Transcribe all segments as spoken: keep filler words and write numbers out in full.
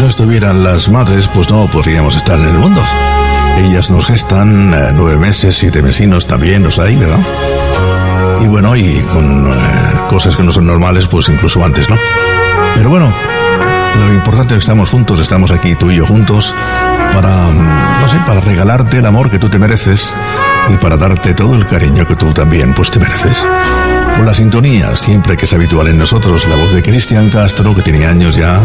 no estuvieran las madres, pues no podríamos estar en el mundo. Ellas nos gestan eh, nueve meses, siete mesinos también los hay, ¿verdad? Y bueno, y con eh, cosas que no son normales, pues incluso antes, ¿no? Pero bueno, lo importante es que estamos juntos, estamos aquí tú y yo juntos para, no sé, para regalarte el amor que tú te mereces y para darte todo el cariño que tú también, pues, te mereces. Con la sintonía, siempre que es habitual en nosotros, la voz de Cristian Castro, que tiene años ya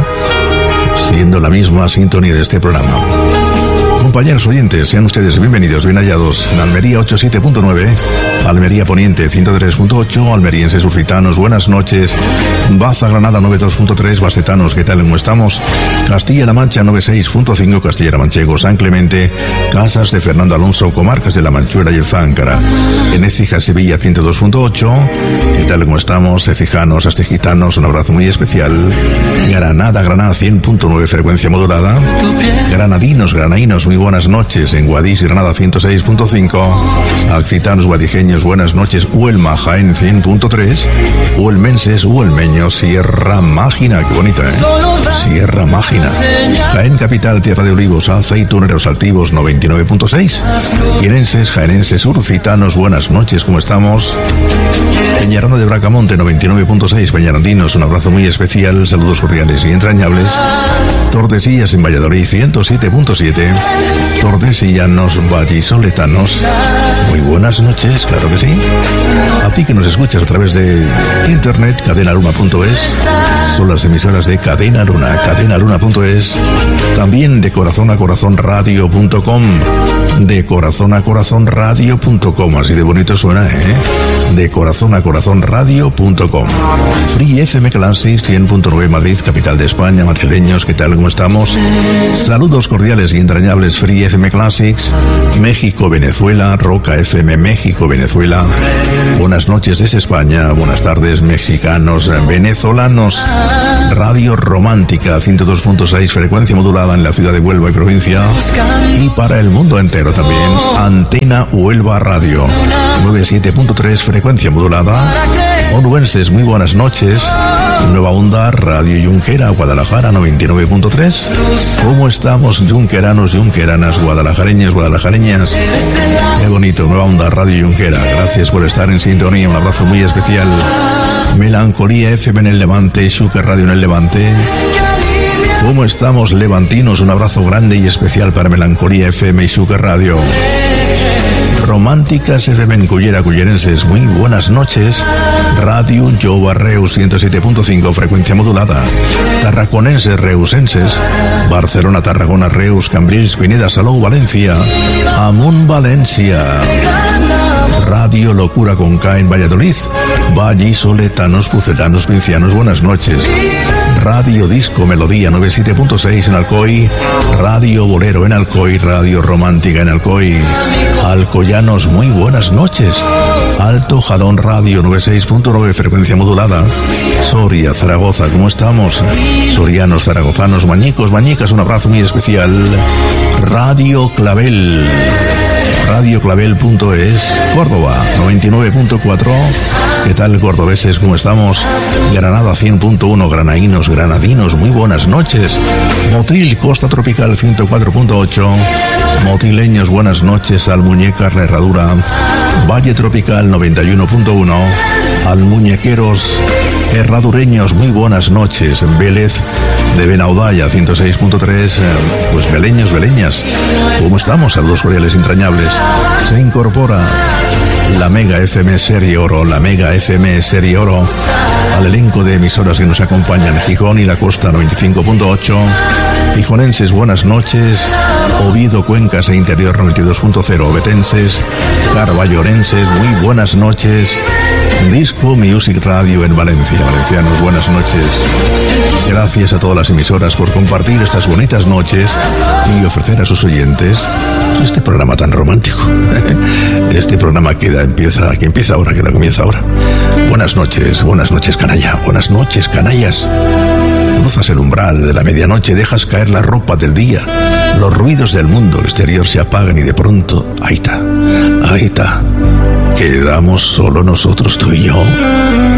siendo la misma sintonía de este programa. Compañeros oyentes, sean ustedes bienvenidos, bien hallados en Almería ochenta y siete punto nueve, Almería Poniente ciento tres punto ocho, almerienses urcitanos, buenas noches, Baza Granada noventa y dos punto tres, basetanos, ¿qué tal? ¿Cómo estamos? Castilla-La Mancha noventa y seis punto cinco, Castilla-La Manchego, San Clemente, Casas de Fernando Alonso, Comarcas de La Manchuela y el Záncara, en Écija, Sevilla ciento dos punto ocho, ¿qué tal? ¿Cómo estamos? Ecijanos, astejitanos, un abrazo muy especial, Granada, Granada cien punto nueve, frecuencia modulada, Granadinos, Granainos, muy buenas noches en Guadix y Granada ciento seis punto cinco, Accitanos, Guadijeños, buenas noches, Huelma, Jaén cien punto tres, Huelmenses, Huelmeños, Sierra Mágina, qué bonita, ¿eh? Sierra Mágina, Jaén Capital, Tierra de Olivos, Aceituneros Altivos noventa y nueve punto seis, Jienenses, Jaenenses, Urcitanos, buenas noches, ¿cómo estamos? Peñaranda de Bracamonte noventa y nueve punto seis, Peñarandinos, un abrazo muy especial, saludos cordiales y entrañables. Tordesillas en Valladolid ciento siete punto siete, Tordesillanos, vallisoletanos, muy buenas noches, claro que sí. A ti que nos escuchas a través de internet, cadena luna punto es, son las emisoras de Cadena Luna, cadena luna punto es, también de corazón a corazón radio punto com, de corazón a corazón radio punto com, así de bonito suena, ¿eh? De corazón a corazón radio punto com. Free F M Classics cien punto nueve Madrid, capital de España, madrileños, ¿qué tal? ¿Cómo estamos? Saludos cordiales y entrañables, Free F M Classics, México, Venezuela, Roca F M México, Venezuela. Buenas noches desde España, buenas tardes mexicanos, venezolanos. Radio Romántica ciento dos punto seis, frecuencia modulada en la ciudad de Huelva y provincia. Y para el mundo entero también, Antena Huelva Radio noventa y siete punto tres, frecuencia modulada. Onubenses, muy buenas noches. Nueva Onda, Radio Junquera, Guadalajara noventa y nueve punto tres. ¿Cómo estamos, junqueranos, junqueranas, guadalajareñas, guadalajareñas? Qué bonito, Nueva Onda, Radio Junquera. Gracias por estar en sintonía, un abrazo muy especial. Melancolía F M en el Levante, Xúquer Radio en el Levante. ¿Cómo estamos, levantinos? Un abrazo grande y especial para Melancolía F M y Xúquer Radio. Románticas F M en Cullera, cullerenses, muy buenas noches. Radio Jova Reus ciento siete punto cinco, frecuencia modulada. Tarraconenses, reusenses, Barcelona, Tarragona, Reus, Cambrils, Pineda, Salou, Valencia, Amunt, Valencia. Radio Locura con K en Valladolid, vallisoletanos, pucetanos, pincianos, buenas noches. Radio Disco Melodía noventa y siete punto seis en Alcoy, Radio Bolero en Alcoy, Radio Romántica en Alcoy. Alcoyanos, muy buenas noches. Alto Jalón Radio noventa y seis punto nueve, frecuencia modulada. Soria, Zaragoza, ¿cómo estamos? Sorianos, zaragozanos, mañicos, mañicas, un abrazo muy especial. Radio Clavel, radio clavel punto es, Córdoba noventa y nueve punto cuatro. ¿Qué tal, cordobeses? ¿Cómo estamos? Granada cien punto uno, granainos, granadinos, muy buenas noches. Motril, Costa Tropical ciento cuatro punto ocho. Motrileños, buenas noches. Almuñecas, La Herradura, Valle Tropical noventa y uno punto uno. Almuñequeros, herradureños, muy buenas noches. Vélez de Benaudalla ciento seis punto tres, pues beleños, beleñas, ¿cómo estamos? Saludos cordiales entrañables. Se incorpora la Mega F M Serie Oro, la Mega F M Serie Oro, al elenco de emisoras que nos acompañan. Gijón y la Costa noventa y cinco punto ocho, gijonenses, buenas noches. Oviedo, Cuencas e Interior noventa y dos punto cero, obetenses, carballorenses, muy buenas noches. Disco Music Radio en Valencia, valencianos, buenas noches. Gracias a todas las emisoras por compartir estas bonitas noches y ofrecer a sus oyentes este programa tan romántico. Este programa que da, empieza, que empieza ahora, que da comienza ahora. Buenas noches, buenas noches, canalla, buenas noches, canallas. Cruzas el umbral de la medianoche, dejas caer la ropa del día, los ruidos del mundo exterior se apagan y de pronto, ahí está, ahí está, quedamos solo nosotros, tú y yo.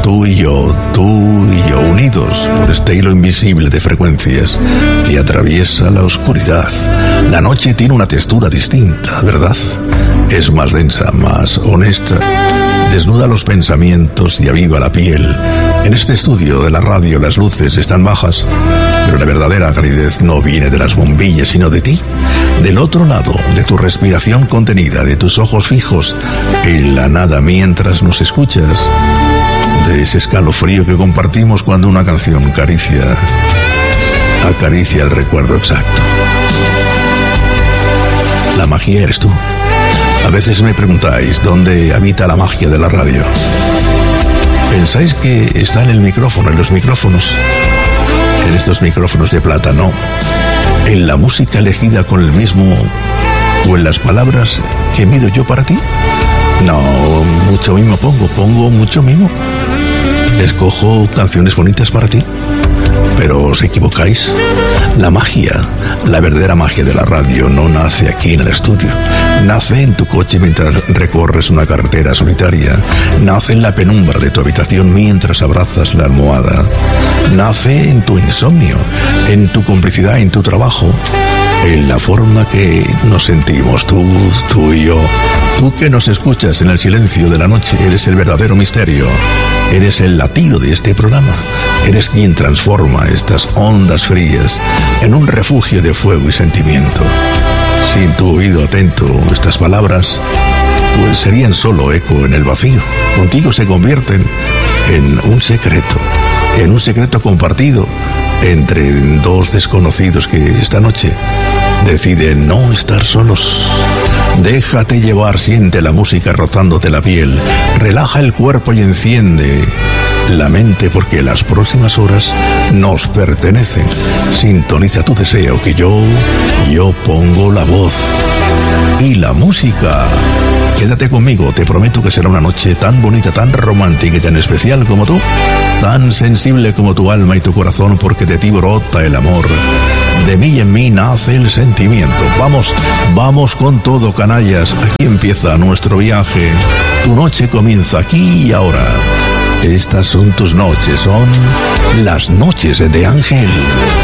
tú y yo, tú y yo, unidos por este hilo invisible de frecuencias que atraviesa la oscuridad. La noche tiene una textura distinta, ¿verdad? Es más densa, más honesta, desnuda los pensamientos y aviva la piel. En este estudio de la radio las luces están bajas, pero la verdadera calidez no viene de las bombillas, sino de ti, del otro lado, de tu respiración contenida, de tus ojos fijos en la nada mientras nos escuchas, de ese escalofrío que compartimos cuando una canción caricia, acaricia el recuerdo exacto. La magia eres tú. A veces me preguntáis dónde habita la magia de la radio. ¿Pensáis que está en el micrófono, en los micrófonos? En estos micrófonos de plata, no. ¿En la música elegida con el mismo o en las palabras que mido yo para ti? No, mucho mimo pongo, pongo mucho mimo. Escojo canciones bonitas para ti. Pero os equivocáis. La magia, la verdadera magia de la radio no nace aquí en el estudio. Nace en tu coche mientras recorres una carretera solitaria. Nace en la penumbra de tu habitación mientras abrazas la almohada. Nace en tu insomnio, en tu complicidad, en tu trabajo, en la forma que nos sentimos tú, tú y yo. Tú que nos escuchas en el silencio de la noche, eres el verdadero misterio. Eres el latido de este programa. Eres quien transforma estas ondas frías en un refugio de fuego y sentimiento. Sin tu oído atento, estas palabras pues serían solo eco en el vacío. Contigo se convierten en un secreto, en un secreto compartido entre dos desconocidos que esta noche deciden no estar solos. Déjate llevar, siente la música rozándote la piel, relaja el cuerpo y enciende la mente porque las próximas horas nos pertenecen. Sintoniza tu deseo que yo, yo pongo la voz y la música. Quédate conmigo, te prometo que será una noche tan bonita, tan romántica y tan especial como tú, tan sensible como tu alma y tu corazón, porque de ti brota el amor. De mí y en mí nace el sentimiento. Vamos, vamos con todo, canallas. Aquí empieza nuestro viaje. Tu noche comienza aquí y ahora. Estas son tus noches, son las noches de Ángel.